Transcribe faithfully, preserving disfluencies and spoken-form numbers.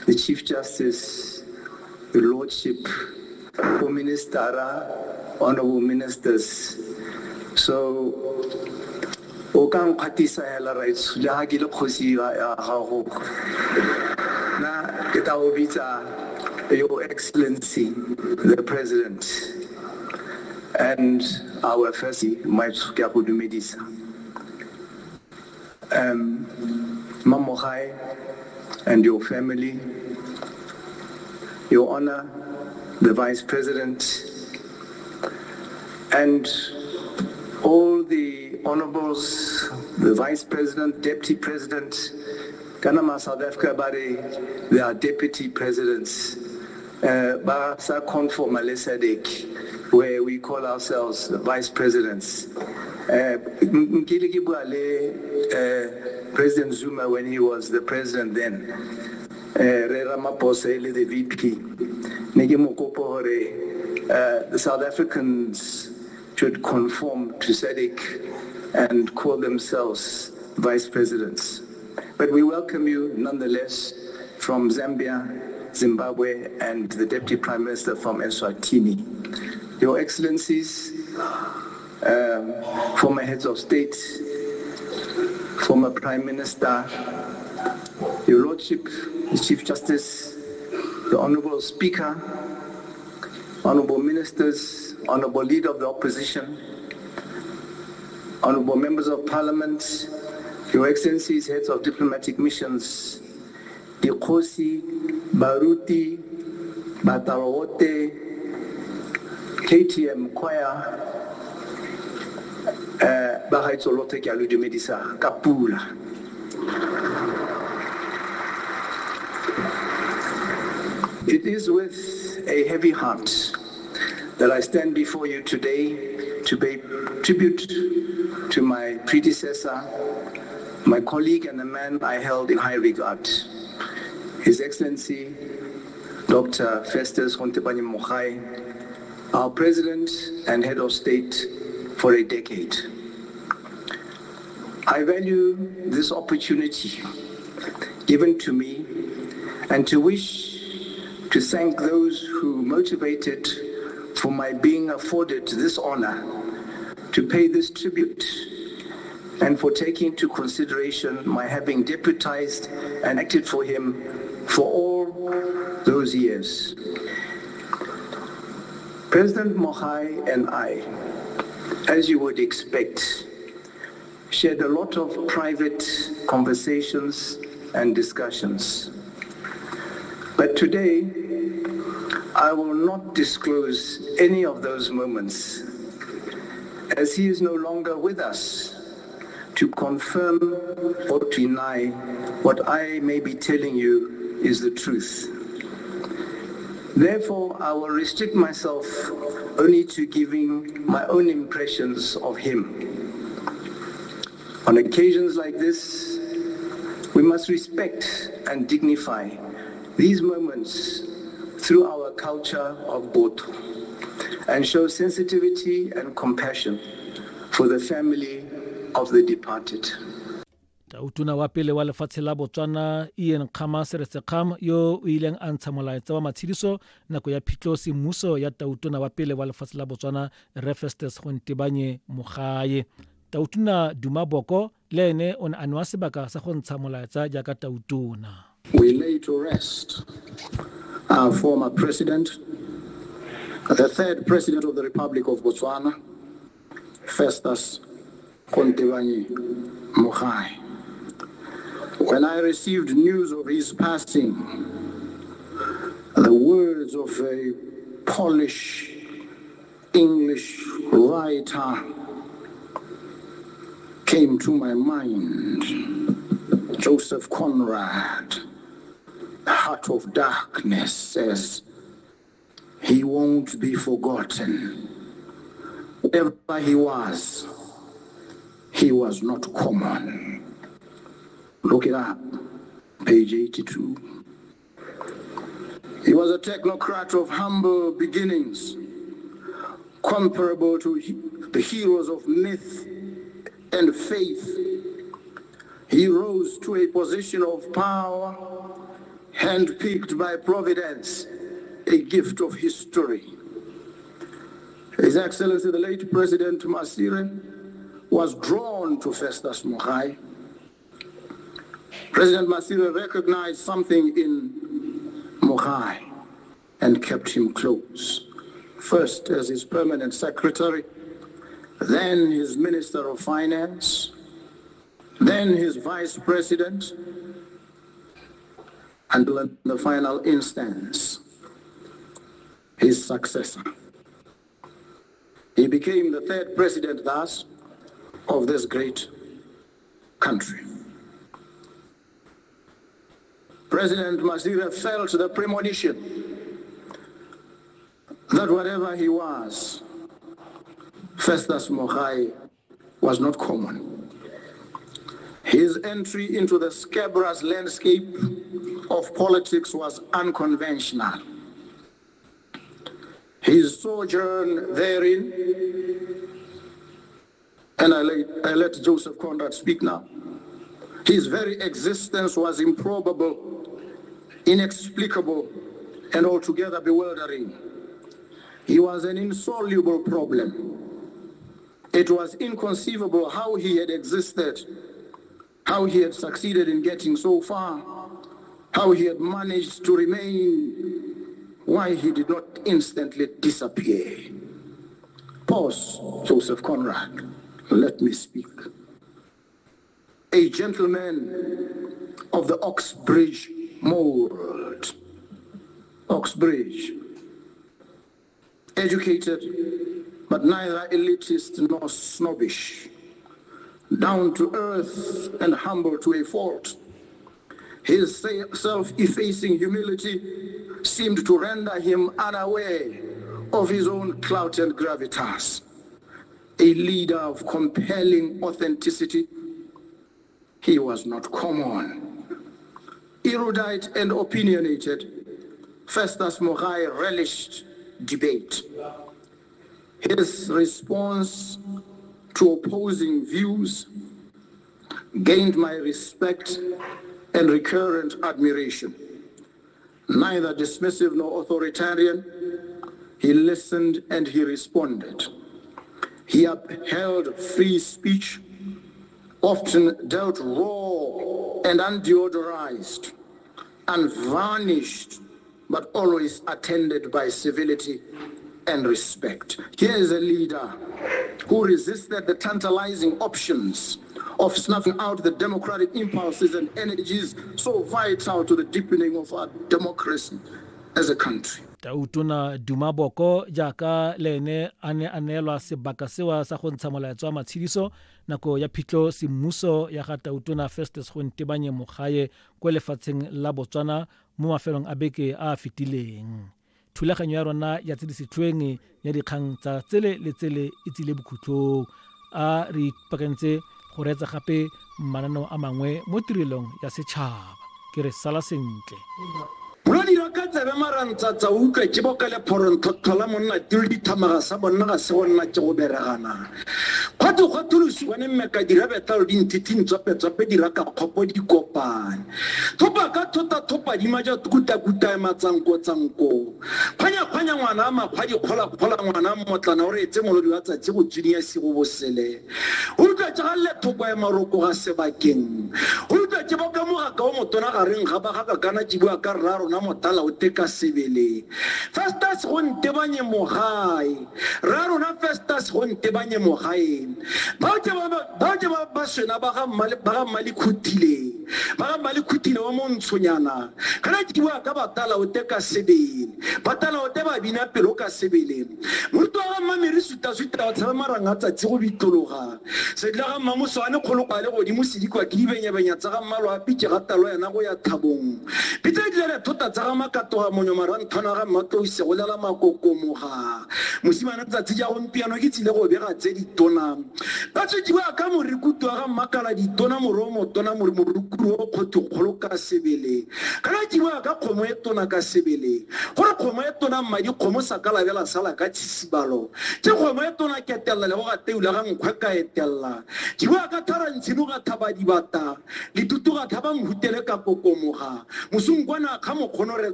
the Chief Justice, the Lordship, the Minister, Honorable Ministers. So, Okang Katisa Hela rights, Jahagil Kosi Haho. Na Kitawita, Your Excellency, the President, and our first Maitsukapu Medisa. Um, Mamohai and your family, Your Honor, the Vice President, and all the honorables, the Vice President, Deputy President, Kanama South Africa, they are Deputy Presidents, Barasa Conform Alesadek, where we call ourselves the Vice Presidents. President Zuma, when he was the president then, Ramaphosa, the V P, the South Africans should conform to SADC and call themselves vice presidents. But we welcome you nonetheless from Zambia, Zimbabwe, and the Deputy Prime Minister from Eswatini. Your Excellencies, um, former heads of state, former Prime Minister, Your Lordship, the Chief Justice, the Honorable Speaker, Honorable Ministers, Honorable Leader of the Opposition, Honorable Members of Parliament, Your Excellencies, Heads of Diplomatic Missions, Dikosi, Baruti, Batarote, K T M Choir, Bahaitolote Kyalu de Medisa, Kapula. It is with a heavy heart that I stand before you today to pay tribute to my predecessor, my colleague and the man I held in high regard, His Excellency Doctor Festus Mogae, our President and Head of State for a decade. I value this opportunity given to me and to wish to thank those who motivated for my being afforded this honor to pay this tribute and for taking into consideration my having deputized and acted for him for all those years. President Mogae and I, as you would expect, shared a lot of private conversations and discussions. But today, I will not disclose any of those moments, as he is no longer with us to confirm or to deny what I may be telling you is the truth. Therefore, I will restrict myself only to giving my own impressions of him. On occasions like this, we must respect and dignify these moments through our culture of boto and show sensitivity and compassion for the family of the departed. Tautuna wa pele wa lefatshe la Botswana Ian Khama Seretse-Khama yo o ileng a ntsha molaetsa wa matshediso nako ya phitlhosi mmuso ya tautuna wa pele wa lefatshe la Botswana Festus Mogae. Tautuna Dumaboko le ene o ne a newa sebaka sa go ntsha molaetsa jaaka tautuna. We lay to rest our former president, the third president of the Republic of Botswana, Festus Mogae. When I received news of his passing, the words of a Polish English writer came to my mind. Joseph Conrad, Heart of Darkness, says, he won't be forgotten. Whatever he was, he was not common. Look it up, page eighty-two. He was a technocrat of humble beginnings, comparable to the heroes of myth and faith. He rose to a position of power handpicked by Providence, a gift of history. His Excellency the late President Masire was drawn to Festus Mogae. President Masire recognized something in Mogae and kept him close, first as his permanent secretary, then his Minister of Finance, then his Vice President, and in the final instance, his successor. He became the third president, thus, of this great country. President Masire felt the premonition that whatever he was, Festus Mogae was not common. His entry into the scabrous landscape of politics was unconventional. His sojourn therein, and I let, I let Joseph Conrad speak now, his very existence was improbable, inexplicable, and altogether bewildering. He was an insoluble problem. It was inconceivable how he had existed, how he had succeeded in getting so far, how he had managed to remain, why he did not instantly disappear. Pause, Joseph Conrad. Let me speak. A gentleman of the Oxbridge mold. Oxbridge. Educated, but neither elitist nor snobbish. Down to earth and humble to a fault. His self-effacing humility seemed to render him unaware of his own clout and gravitas. A leader of compelling authenticity, he was not common. Erudite and opinionated, Festus Mogae relished debate. His response to opposing views gained my respect and recurrent admiration. Neither dismissive nor authoritarian, he listened and he responded. He upheld free speech, often dealt raw and undeodorized, unvarnished, but always attended by civility and respect. Here is a leader who resisted the tantalizing options of snuffing out the democratic impulses and energies so vital to the deepening of our democracy as a country. Tautona Dumaboko jaaka lene ane anelwa sebaka sewa sa go ntsha molaetsa wa matshediso nako ya phitlo semmuso ya ga Tautona Festus go ntebanye Mogae kwa lefatsheng la Botswana mo mafelong a beke a fitileng. Thulaganyo ya rona ya tsedisitlweng ya dikgang tsa tsele le tsele e tsile bokhutlong a re ipakentse go retsa gape mananeo a mangwe mo tirilong ya setšhaba. Ke re sala sentle. Muladi rakatsa be marantsa tsa utlwe ke bokale phoronthothola monna dildi thamaga sa bonna ga se gonna ke go beregana. Khotho khotulusi bone mmeka dirabeta di ntitini tsopetsopedi raka khopo di kopane. Thopa ka thota thopa di maja tukuta kuta matsanko tsanko. Phanya phanya ngwana ma phadi khola khola ngwana motlana ore etse molodi wa tsa go junior se go bosele. Utlwa tsalle thopa ya maroko ga sebakeng. Utlwa ke boka mo ga ka o motona ga reng ga ba ga kana ke bua ka raro na motala o teka sebele. Festus go ntebanye Mogae. Raro na Festus go ntebanye Mogae. Ba je ba ba je ba ba sena ba ga mali ba ga mali khutile. Ba ga mali khutile wa montshonyana. Kana ke bua ka batala o teka sebele. Batala o teba bina pelo ka sebele. Motho wa mamiri suta suta o tsaba maranga tsa tse go bitologa. Se tla ga mamuso ane kgolokale go di musidi kwa ke dibenya benya tsa ga mmalo a pitse ga talo yana go ya thabong. Pitse dile tota tsa ga makatoga monyo maranthana ga matlo ise go lela makokomoga. Mosimana tsa tsia go mpiano ke tsile go bega tse di tona. Ba tse di ba ka morikutu ga makala di tona moromo tona morukuru o khotho kholo ka sebele. Kana di ba ka khomo e tona ka sebele. Gore khomo e tona madi khomo sakala bela sala ka tsisibalo. gago tse kgomo e tona ke etella le go ga teula ga nkgwa ka etella jiwa ka tarantshino ga thaba dibata le tutu ga thaba mhutele ka kokomoga mosungwana ga mokgonore